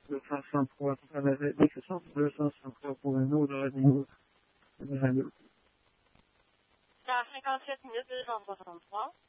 253, tout à l'heure, dès que 253 pour un autre radio, radio. Dans 57 263.